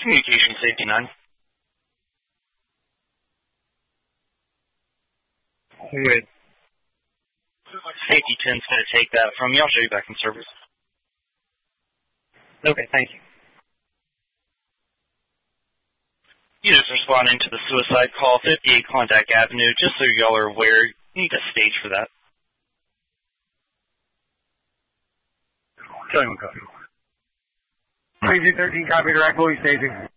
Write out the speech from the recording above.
Communication Safety 9. With Safety 10's going to take that from you. I'll show you back in service. Okay, thank you. Units responding to the suicide call, 58 Klondike Avenue. Just so y'all are aware, you need a stage for that. Showing one copy. 2213, copy direct, Louis staging.